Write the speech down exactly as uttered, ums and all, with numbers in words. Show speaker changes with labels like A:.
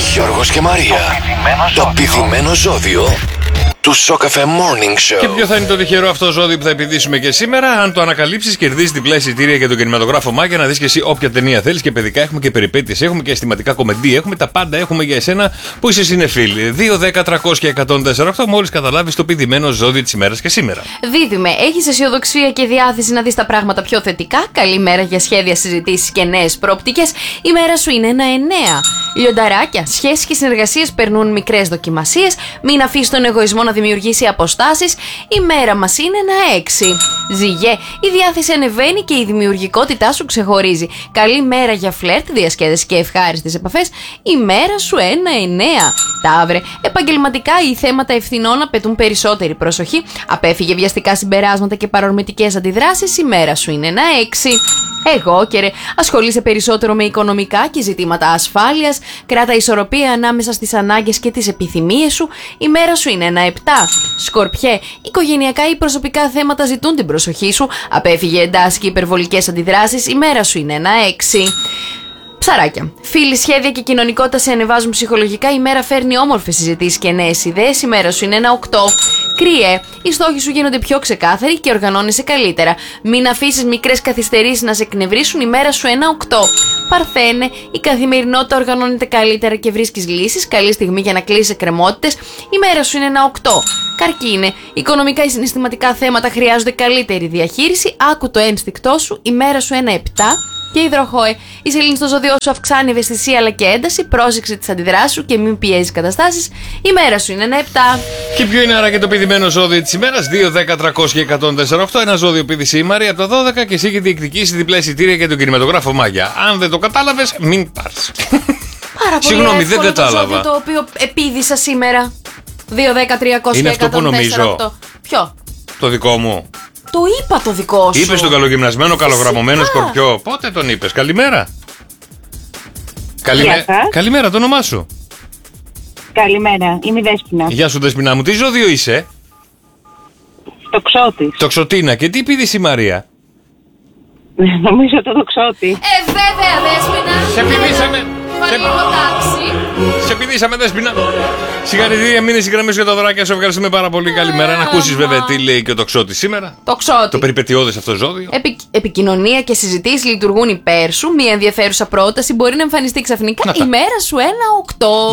A: Γιώργος και Μαρία. Το πηδημένο ζώδιο του Σοκαφέ Morning Show.
B: Και ποιο θα είναι το τυχερό αυτό ζώδιο που θα επιδύσουμε και σήμερα? Αν το ανακαλύψεις, κερδίζεις διπλά εισιτήρια για τον κινηματογράφο Μάγια να δεις και εσύ όποια ταινία θέλεις. Και παιδικά έχουμε και περιπέτειες, έχουμε και αισθηματικά κομμεντή, έχουμε τα πάντα, έχουμε για εσένα που είσαι συνεφίλ. δύο, δέκα, τριακόσια, εκατόν τέσσερα οκτώ, μόλις καταλάβεις το πηδημένο ζώδιο της ημέρας και σήμερα.
C: Δίδυμε, έχεις αισιοδοξία και διάθεση να δεις τα πράγματα πιο θετικά. Καλημέρα για σχέδια, συζητήσεις και νέες προοπτικές. Η μέρα σου είναι ένα εννέα. Λιονταράκια, σχέσεις και συνεργασίες περνούν μικρές δοκιμασίες. Μην αφήσεις τον εγωισμό να δημιουργήσει αποστάσεις. Η μέρα μας είναι ένα έξι. Ζυγέ, η διάθεση ανεβαίνει και η δημιουργικότητά σου ξεχωρίζει. Καλή μέρα για φλερτ, διασκέδαση και ευχάριστες επαφές. Η μέρα σου ένα εννέα. Ταύρε, επαγγελματικά οι θέματα ευθυνών απαιτούν περισσότερη προσοχή. Απέφυγε βιαστικά συμπεράσματα και παρορμητικές αντιδράσεις. Η μέρα σου είναι ένα έξι. Εγώ και ρε, ασχολείσαι περισσότερο με οικονομικά και ζητήματα ασφάλειας. Κράτα ισορροπία ανάμεσα στις ανάγκες και τις επιθυμίες σου. Η μέρα σου είναι ένα επτά. Σκορπιέ, οικογενειακά ή προσωπικά θέματα ζητούν την προσοχή σου. Απέφυγε εντάσεις και υπερβολικές αντιδράσεις. Η μέρα σου είναι ένα έξι. Ψαράκια. Φίλοι, σχέδια και κοινωνικότητα σε ανεβάζουν ψυχολογικά. Η μέρα φέρνει όμορφες συζητήσεις και νέες ιδέες. Η μέρα σου είναι ένα οκτώ. Κρυέ, οι στόχοι σου γίνονται πιο ξεκάθαροι και οργανώνεσαι καλύτερα. Μην αφήσεις μικρές καθυστερήσεις να σε εκνευρίσουν. Η μέρα σου ένα οκτώ. Παρθένε, η καθημερινότητα οργανώνεται καλύτερα και βρίσκεις λύσεις. Καλή στιγμή για να κλείσεις εκκρεμότητες. Η μέρα σου είναι ένα οκτώ. Καρκίνε, οικονομικά ή συναισθηματικά θέματα χρειάζονται καλύτερη διαχείριση. Άκου το ένστικτό σου. Η μέρα σου ένα επτά. Και υδροχόε, η σελήνη στο ζώδιό σου αυξάνει ευαισθησία αλλά και ένταση. Πρόσεξε τις αντιδράσεις σου και μην πιέζεις καταστάσεις. Η μέρα σου είναι ένα επτά.
B: Και ποιο είναι άρα και το πηδημένο ζώδιο της ημέρας? δύο, δέκα, τριακόσια, εκατόν τέσσερα οκτώ. Ένα ζώδιο πήδησε η Μαρία από τα δώδεκα και εσύ έχει διεκδικήσει διπλά εισιτήρια για τον κινηματογράφο Μάγια. Αν δεν το κατάλαβες, μην πάρεις.
C: Πάρα πολύ
B: Συγγνώμη, δεν
C: εύκολο
B: κατάλαβα.
C: το ζώδιο το οποίο επίδησα σήμερα. δύο, δέκα, τριακόσια,
B: Είναι αυτό που
C: εκατόν τέσσερα οκτώ.
B: νομίζω.
C: Ποιο?
B: Το δικό μου.
C: Το είπα το δικό σου.
B: Είπες τον καλογυμνασμένο, καλογραμμωμένο σκορπιό. Πότε τον είπες? Καλημέρα. Καλημέ... Καλημέρα, το όνομά σου?
D: Καλημέρα, είμαι η Δέσποινα.
B: Γεια σου, Δεσποινά μου. Τι ζώδιο είσαι?
D: Τοξότης.
B: Τοξωτίνα. Και τι πήδησε η Μαρία?
D: Νομίζω το τοξότη.
C: Ε, βέβαια, Δέσποινα.
B: Σε πηδήσαμε.
C: Βάλε λίγο τάξη.
B: Σε πηδήσαμε, Δέσποινα. Συγχαρητήρια, μείνε στη γραμμή σου για τα δωράκια. Σε ευχαριστούμε πάρα πολύ. Καλημέρα. Να ακούσεις βέβαια τι λέει και ο τοξότης σήμερα.
C: Τοξότη.
B: Το περιπετειώδες αυτό ζώδιο.
C: Επι... Επικοινωνία και συζητήσεις λειτουργούν υπέρ σου. Μία ενδιαφέρουσα πρόταση μπορεί να εμφανιστεί ξαφνικά. Η μέρα σου ένα οκτώ.